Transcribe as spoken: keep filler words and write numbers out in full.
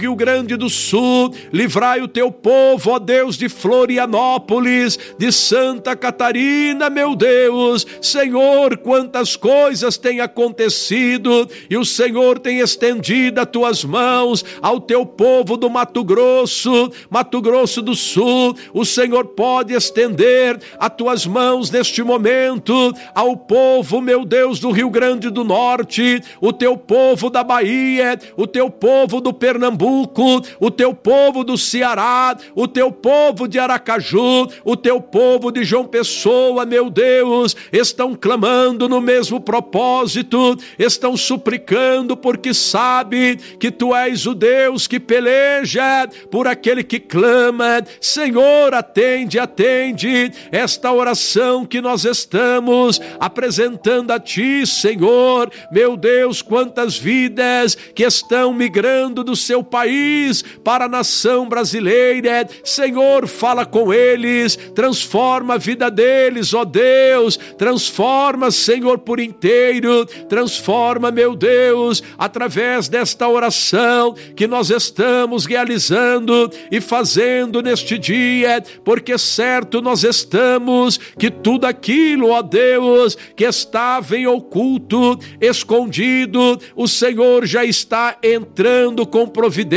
Rio Grande do Sul, livrai o teu povo, ó Deus, de Florianópolis, de Santa Catarina, meu Deus. Senhor, quantas coisas têm acontecido e o Senhor tem estendido as tuas mãos ao teu povo do Mato Grosso, Mato Grosso do Sul. O Senhor pode estender as tuas mãos neste momento ao povo, meu Deus, do Rio Grande do Norte, o teu povo da Bahia, o teu povo do Pernambuco, o teu povo do Ceará, o teu povo de Aracaju, o teu povo de João Pessoa, meu Deus, estão clamando no mesmo propósito, estão suplicando porque sabe que tu és o Deus que peleja por aquele que clama. Senhor, atende, atende esta oração que nós estamos apresentando a ti, Senhor. Meu Deus, quantas vidas que estão migrando do seu país para a nação brasileira. Senhor, fala com eles, transforma a vida deles, ó Deus, transforma, Senhor, por inteiro, transforma, meu Deus, através desta oração que nós estamos realizando e fazendo neste dia, porque certo nós estamos que tudo aquilo, ó Deus, que estava em oculto, escondido, o Senhor já está entrando com providência